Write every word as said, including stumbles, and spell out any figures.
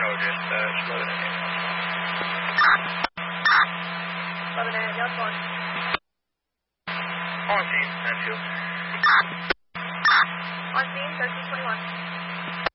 Roger, dispatch, eleven and eight. eleven and eight, one. On scene, ten two. On scene, thirteen twenty-one.